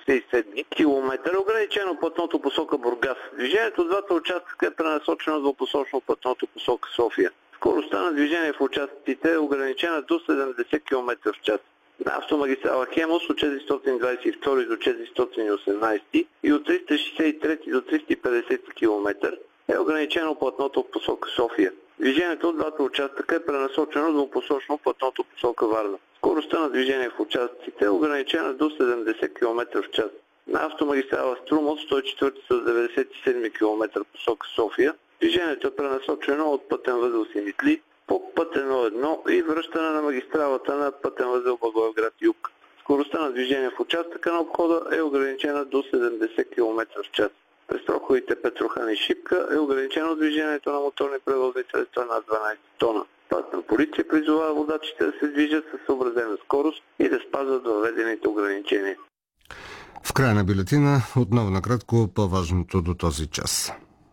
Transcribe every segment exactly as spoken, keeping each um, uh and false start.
шейсет и седми километър. Ограничено платното посока Бургас. Движението от двата участъка е пренасочено двупосочно платното посока София. Скоростта на движение в участъците е ограничена до седемдесет километра в час. На автомагистрала Хемус от четиристотин двадесет и втори до четиристотин и осемнадесети и от триста шейсет и трети до триста и петдесети километър е ограничено платното в посока София. Движението от двата участъка е пренасочено двупосочно платното посока Варна. Скоростта на движение в участъците е ограничена до седемдесет километра в час. На автомагистрала Струм от сто и четвърти до деветдесет и седми километър посока София. Движението е пренасочено от пътен възел Симитли по път едно едно и връщане на магистралата на пътен възел Благоевград юг. Скоростта на движение в участъка на обхода е ограничена до седемдесет километра в час. През проходите Петрохан и Шипка е ограничено движението на моторни превозни средства над дванадесет тона. Пътна полиция призовава водачите да се движат със съобразена скорост и да спазват въведените ограничения. В края на бюлетина отново накратко по-важното до този час.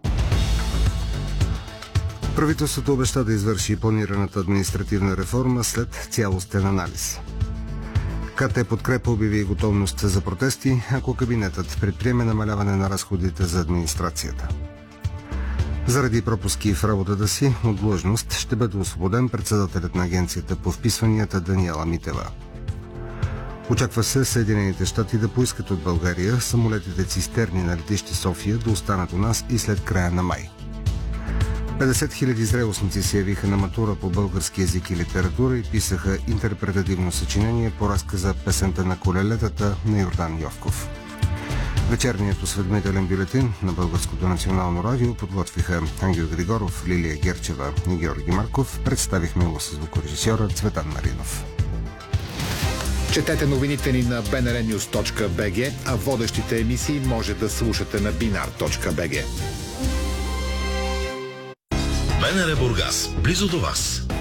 Правителството обеща да извърши планираната административна реформа след цялостен анализ. КТ Подкрепа обяви готовност за протести, ако кабинетът предприеме намаляване на разходите за администрацията. Заради пропуски в работата си от длъжност ще бъде освободен председателят на агенцията по вписванията Даниела Митева. Очаква се Съединените щати да поискат от България самолетите цистерни на летище София да останат у нас и след края на май. петдесет хиляди зрелостници се явиха на матура по български език и литература и писаха интерпретативно съчинение по разказа "Песента на колелетата" на Йордан Йовков. Вечерният осведомителен бюлетин на Българското национално радио подготвиха Ангел Григоров, Лилия Герчева и Георги Марков. Представихме го с звукорежисьора Цветан Маринов. Четете новините ни на би ен ар нюз точка би джи, а водещите емисии може да слушате на бинар точка би джи. БНР Бургас, близо до вас.